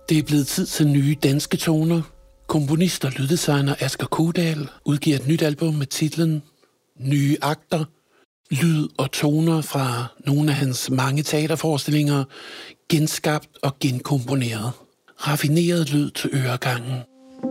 Det er blevet tid til nye danske toner. Komponist og lyddesigner Asger Kodal udgiver et nyt album med titlen Nye Akter. Lyd og toner fra nogle af hans mange teaterforestillinger, genskabt og genkomponeret. Raffineret lyd til øregangen.